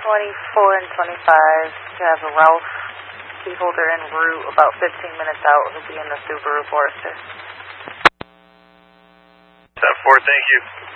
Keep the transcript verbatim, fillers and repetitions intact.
twenty-four and twenty-five to have a Ralph keyholder en route about fifteen minutes out. He'll be in the Subaru Forester. ten four, thank you.